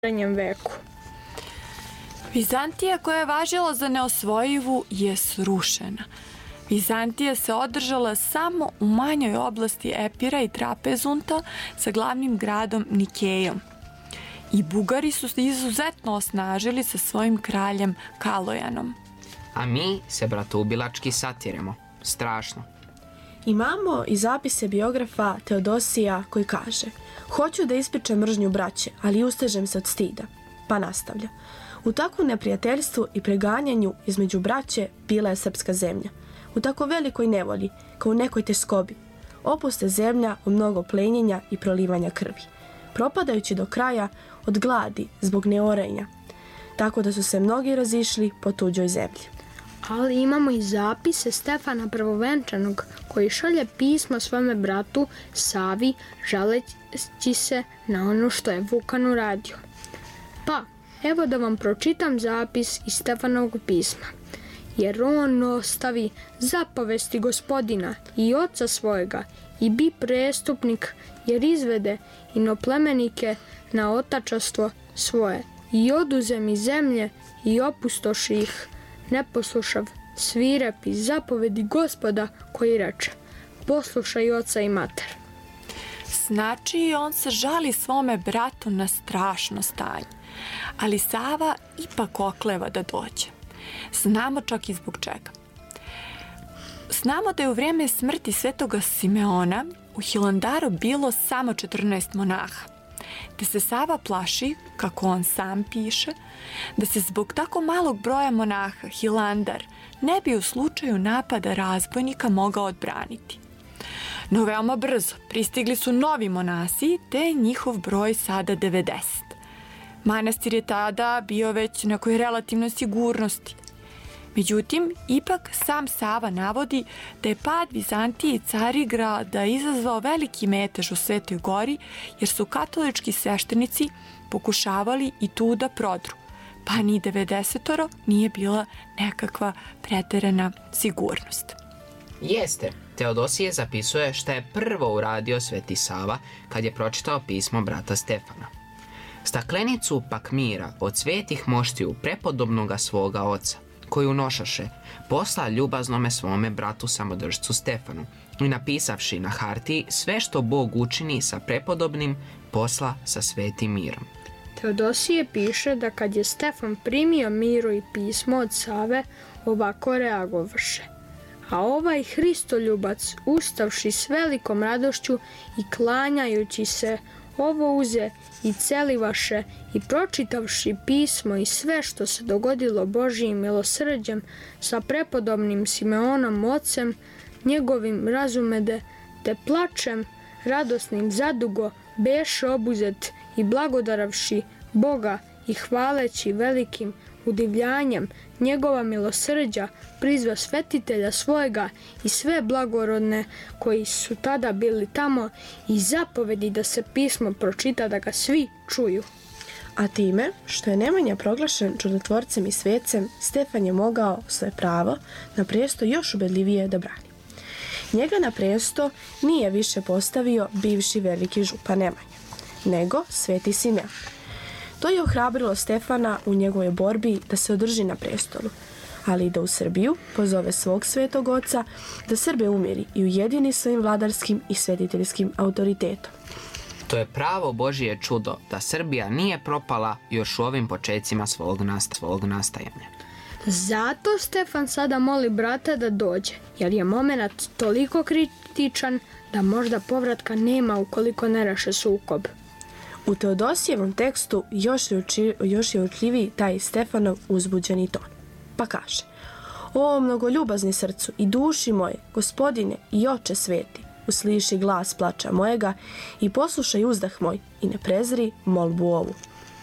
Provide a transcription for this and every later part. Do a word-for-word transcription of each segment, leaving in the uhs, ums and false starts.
srednjem veku. Vizantija koja je važila za neosvojivu je srušena. Vizantija se održala samo u manjoj oblasti Epira i Trapezunta sa glavnim gradom Nikejom. I Bugari su se izuzetno osnažili sa svojim kraljem Kalojanom. A mi se bratoubilački satiremo. Strašno. Imamo i zapise biografa Teodosija koji kaže: hoću da ispičem mržnju braće, ali ustežem se od stida. Pa nastavlja: u takvom neprijateljstvu i preganjanju između braće bila je srpska zemlja. U tako velikoj nevolji, kao u nekoj teskobi, opuste zemlja u mnogo plenjenja i prolivanja krvi, propadajući do kraja od gladi zbog neorenja, tako da su se mnogi razišli po tuđoj zemlji. Ali imamo i zapise Stefana Prvovenčanog koji šalje pismo svome bratu Savi žaleći se na ono što je Vukan uradio. Pa, evo da vam pročitam zapis iz Stefanovog pisma. Jer on ostavi zapovesti gospodina i oca svojega i bi prestupnik, jer izvede inoplemenike na otačastvo svoje i oduze mi zemlje i opustoši ih, ne poslušav svirepi zapovedi gospoda koji reče: poslušaj oca i mater. Znači, on se žali svome bratu na strašno stanje, ali Sava ipak okleva da dođe. Znamo čak i zbog čega. Znamo da je u vrijeme smrti svetoga Simeona u Hilandaru bilo samo četrnaest monaha, te se Sava plaši, kako on sam piše, da se zbog tako malog broja monaha Hilandar ne bi u slučaju napada razbojnika mogao odbraniti. No veoma brzo pristigli su novi monasi, te je njihov broj sada devedeset. Manastir je tada bio već u nekoj relativnoj sigurnosti. Međutim, ipak sam Sava navodi da je pad Vizantije i Carigrada izazvao veliki metež u Svetoj Gori, jer su katolički sveštenici pokušavali i tu da prodru, pa ni devedesetoro nije bila nekakva preterana sigurnost. Jeste, Teodosije zapisuje šta je prvo uradio Sveti Sava kad je pročitao pismo brata Stefana. Staklenicu pak mira od svetih moštiju prepodobnoga svoga oca, koju nošaše, posla ljubaznome svome bratu samodržcu Stefanu i napisavši na hartiji sve što Bog učini sa prepodobnim, posla sa svetim mirom. Teodosije piše da kad je Stefan primio miro i pismo od Save, ovako reagovaše: a ovaj Hristoljubac, ustavši s velikom radošću i klanjajući se, ovo uze i celivaše i pročitavši pismo i sve što se dogodilo Božijim milosrđem sa prepodobnim Simeonom ocem, njegovim razumede, te plačem radosnim zadugo beše obuzet i blagodaravši Boga i hvaleći velikim udivljanjem njegova milosrđa prizva svetitelja svojega i sve blagorodne koji su tada bili tamo i zapovedi da se pismo pročita da ga svi čuju. A time, što je Nemanja proglašen čudotvorcem i svecem, Stefan je mogao svoje pravo na presto još ubedljivije da brani. Njega na presto nije više postavio bivši veliki župan Nemanja, nego sveti Simeon. To je ohrabrilo Stefana u njegovoj borbi da se održi na prestolu, ali i da u Srbiju pozove svog svetog oca da Srbe umiri i ujedini svojim vladarskim i svetiteljskim autoritetom. To je pravo Božije čudo da Srbija nije propala još u ovim počecima svog, nast- svog nastajanja. Zato Stefan sada moli brata da dođe, jer je moment toliko kritičan da možda povratka nema ukoliko ne reše sukob. U Teodosijevom tekstu još je, uči, još je učljiviji taj Stefanov uzbuđeni ton. Pa kaže: o mnogoljubazni srcu i duši moje, gospodine i oče sveti, usliši glas plača mojega i poslušaj uzdah moj i ne prezri molbu ovu.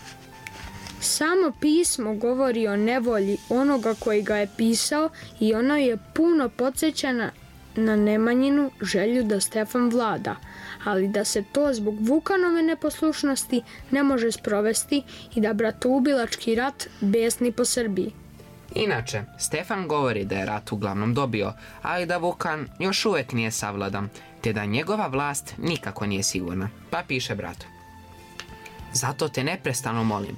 Samo pismo govori o nevolji onoga koji ga je pisao i ono je puno podsjećana na Nemanjinu želju da Stefan vlada, ali da se to zbog Vukanove neposlušnosti ne može sprovesti i da bratoubilački rat besni po Srbiji. Inače, Stefan govori da je rat uglavnom dobio, ali da Vukan još uvijek nije savladan, te da njegova vlast nikako nije sigurna, pa piše bratu: Zato te neprestano molim,